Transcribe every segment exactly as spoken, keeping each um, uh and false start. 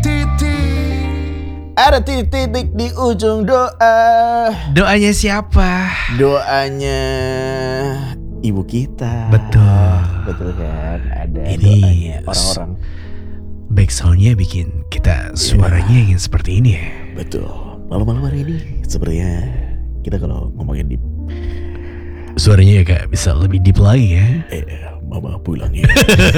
Ada titik-titik di ujung doa. Doanya siapa? Doanya ibu kita. Betul. Betul kan? Ada Ini doanya orang-orang. Backsoundnya bikin kita suaranya ingin seperti ini ya. Betul. Malam-malam hari ini sepertinya kita kalau ngomongin deep, suaranya ya kak bisa lebih deep lagi ya. Eh mama pulang ya.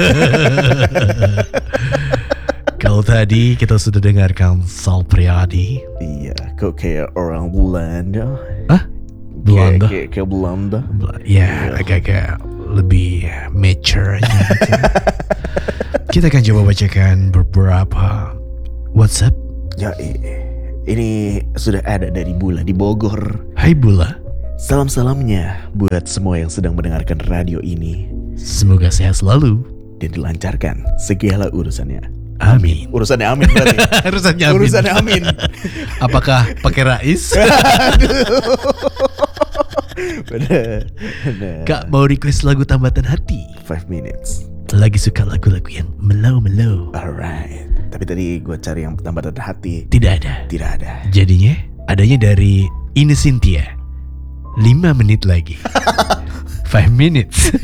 Kalau tadi kita sudah dengarkan Sal Priadi. Iya, kok kayak orang Belanda. Hah? Belanda? Kayak, kayak, kayak Belanda. Ya, agak-agak lebih mature aja gitu. Kita akan coba bacakan beberapa WhatsApp. Ya, ini sudah ada dari Bula di Bogor. Hai Bula. Salam-salamnya buat semua yang sedang mendengarkan radio ini. Semoga sehat selalu dan dilancarkan segala urusannya. Amin. Urusannya amin berarti. Urusannya amin. Urusannya amin. Apakah pakai Rais? Bener, bener. Kak mau request lagu Tambatan Hati. Five minutes. Lagi suka lagu-lagu yang melow-melow. Alright. Tapi tadi gue cari yang Tambatan Hati. Tidak ada. Tidak ada. Jadinya adanya dari Ine Cynthia. Lima menit lagi. Five minutes.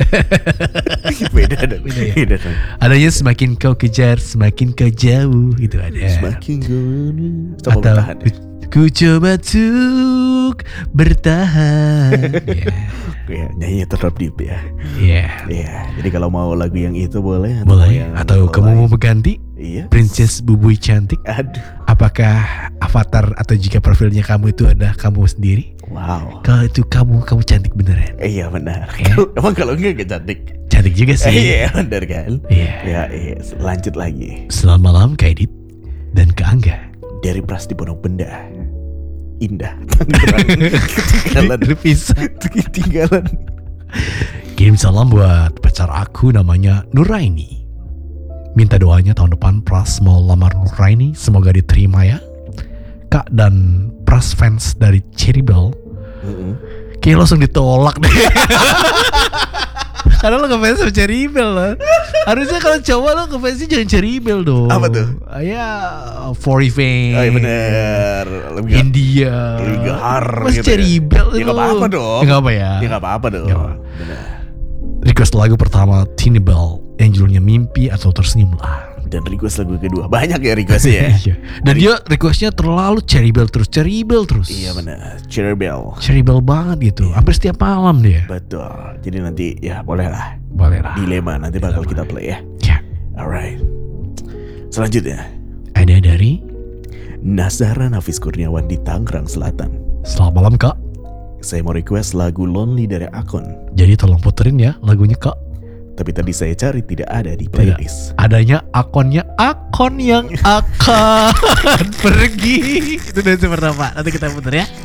Beda dong. Beda ya? Beda dong. Adanya semakin kau kejar, semakin kau jauh. Itu ada. Semakin kau coba atau bertahan ya? ku coba untuk bertahan. Ya. Ya, nyanyinya tetap deep ya. Iya. Iya. Jadi kalau mau lagu yang itu boleh. Boleh. Yang atau kamu lain. mau berganti? Iya. Princess Bubui Cantik. Aduh. Apakah avatar atau jika profilnya kamu itu ada kamu sendiri? Wow. Kalau itu kamu, kamu cantik beneran. Eh, iya benar. Ya. Emang kalau enggak gak cantik? Cantik juga sih. Eh, iya benar kan? Iya. Ya, iya. Lanjut lagi. Selamat malam Kak Edit dan Kak Angga. Dari Pras di Pondok Benda. Indah. Ketinggalan. Terpisah. Ketinggalan. Kirim salam buat pacar aku namanya Nuraini. Minta doanya tahun depan Pras mau lamar Nuraini, semoga diterima ya. Kak dan Pras fans dari Cherry Bell. Mm-hmm. Kayak langsung ditolak deh. Karena lo ngefans sama Cherry Bell lah. Harusnya kalau cowok lo ngefansnya jangan Cherry Bell dong. Apa tuh? Ya Four Revenge. Oh iya bener. Lebih India. Lebih gahar Mas gitu Cherry ya. Bell Ya gak apa-apa dong. Ya gak apa ya. Ya gak apa-apa dong. Gak apa. Bener. Request lagu pertama Tiny Bell yang judulnya Mimpi atau Tersenyum lah. Dan request lagu kedua. Banyak ya requestnya ya. Dan dia requestnya terlalu Cherry Bell terus Cherry Bell terus. Iya benar. Cherry Bell. Cherry Bell banget gitu. Hampir setiap malam dia. Betul. Jadi nanti ya boleh lah. Boleh lah. Dilema nanti bakal kita play ya. Ya. Alright. Selanjutnya Ada dari Nazara Nafis Kurniawan di Tangerang Selatan. Selamat malam Kak. Saya mau request lagu Lonely dari Akon. Jadi tolong puterin ya lagunya Kak. Tapi tadi saya cari tidak ada di playlist. Tidak. Adanya akonnya akon yang akan pergi. Itu dari pertama. Nanti kita puter ya.